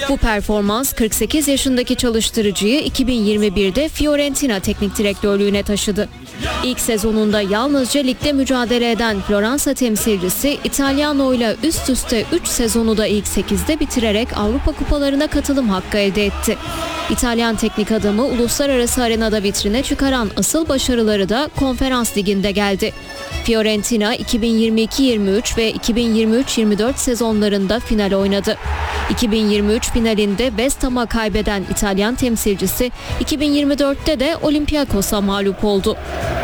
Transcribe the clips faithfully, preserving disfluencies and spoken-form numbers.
Bu performans kırk sekiz yaşındaki çalıştırıcıyı iki bin yirmi birde Fiorentina teknik direktörlüğüne taşıdı. İlk sezonunda yalnızca ligde mücadele eden Floransa temsilcisi İtalyano ile üst üste üç sezonu da ilk sekizde bitirerek Avrupa kupalarına katılım hakkı elde etti. İtalyan teknik adamı uluslararası arenada vitrine çıkaran asıl başarıları da Konferans Ligi'nde geldi. Fiorentina iki bin yirmi iki yirmi üç ve iki bin yirmi üç yirmi dört sezonlarında final oynadı. iki bin yirmi üç finalinde West Ham'a kaybeden İtalyan temsilcisi iki bin yirmi dörtte de Olympiakos'a mağlup oldu.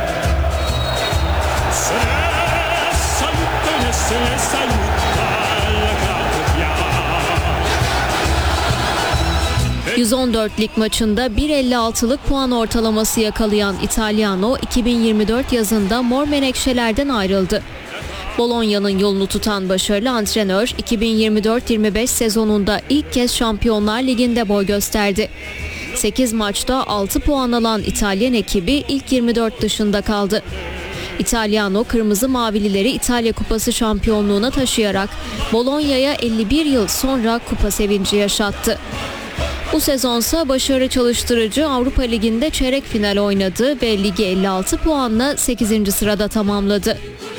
yüz on dört lig maçında bir virgül elli altılık puan ortalaması yakalayan İtalyano iki bin yirmi dört yazında Mor Menekşeler'den ayrıldı. Bolonya'nın yolunu tutan başarılı antrenör iki bin yirmi dört yirmi beş sezonunda ilk kez Şampiyonlar Ligi'nde boy gösterdi. sekiz maçta altı puan alan İtalyan ekibi ilk yirmi dört dışında kaldı. İtalyano Kırmızı Mavilileri İtalya Kupası şampiyonluğuna taşıyarak Bolonya'ya elli bir yıl sonra kupa sevinci yaşattı. Bu sezonsa başarılı çalıştırıcı Avrupa Ligi'nde çeyrek final oynadı ve ligi elli altı puanla sekizinci sırada tamamladı.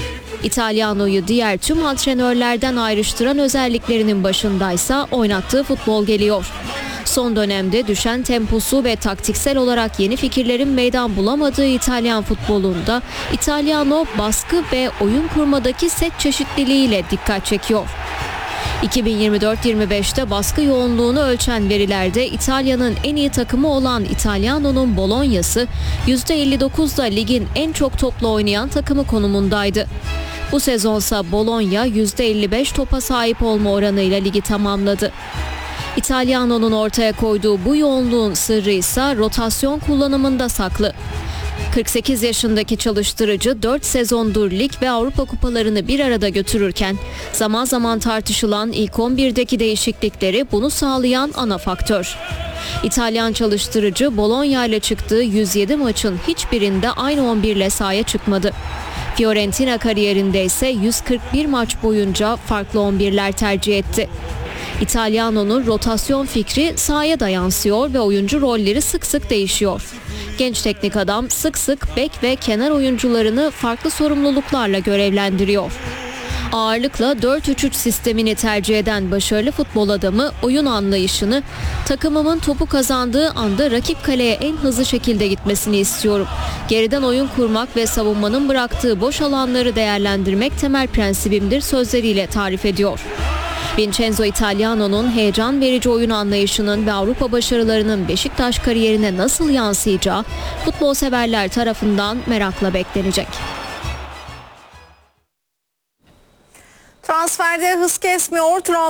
İtalyano'yu diğer tüm antrenörlerden ayrıştıran özelliklerinin başındaysa oynattığı futbol geliyor. Son dönemde düşen temposu ve taktiksel olarak yeni fikirlerin meydan bulamadığı İtalyan futbolunda İtalyano baskı ve oyun kurmadaki set çeşitliliğiyle dikkat çekiyor. iki bin yirmi dört yirmi beşte baskı yoğunluğunu ölçen verilerde İtalya'nın en iyi takımı olan İtalyano'nun Bolonya'sı yüzde elli dokuzda ligin en çok topla oynayan takımı konumundaydı. Bu sezonsa Bologna yüzde elli beş topa sahip olma oranıyla ligi tamamladı. İtalyano'nun ortaya koyduğu bu yoğunluğun sırrı ise rotasyon kullanımında saklı. kırk sekiz yaşındaki çalıştırıcı dört sezondur lig ve Avrupa kupalarını bir arada götürürken zaman zaman tartışılan ilk on birdeki değişiklikleri bunu sağlayan ana faktör. İtalyan çalıştırıcı Bologna ile çıktığı yüz yedi maçın hiçbirinde aynı on bir ile sahaya çıkmadı. Fiorentina kariyerinde ise yüz kırk bir maç boyunca farklı on birler tercih etti. İtalyano'nun rotasyon fikri sahaya da yansıyor ve oyuncu rolleri sık sık değişiyor. Genç teknik adam sık sık bek ve kenar oyuncularını farklı sorumluluklarla görevlendiriyor. Ağırlıkla dört üç üç sistemini tercih eden başarılı futbol adamı oyun anlayışını takımımın topu kazandığı anda rakip kaleye en hızlı şekilde gitmesini istiyorum. Geriden oyun kurmak ve savunmanın bıraktığı boş alanları değerlendirmek temel prensibimdir sözleriyle tarif ediyor. Vincenzo Italiano'nun heyecan verici oyun anlayışının ve Avrupa başarılarının Beşiktaş kariyerine nasıl yansıyacağı futbol severler tarafından merakla beklenecek. Transferde hız kesmiyor. Trabzon